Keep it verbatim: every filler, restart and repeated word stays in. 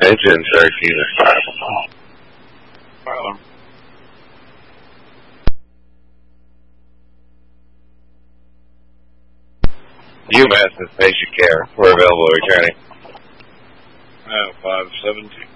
Engine thirteen is five. Well, UMass and patient care. We're available returning. uh, five seventeen.